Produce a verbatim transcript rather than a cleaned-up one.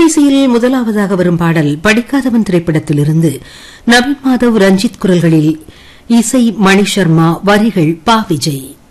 திரைசையில் முதலாவதாக வரும் பாடல் படிக்காதவன் திரைப்படத்திலிருந்து நவீன் மாதவ் ரஞ்சித் குரல்களில் இசை மணி சர்மா வரிகள் பா விஜய்.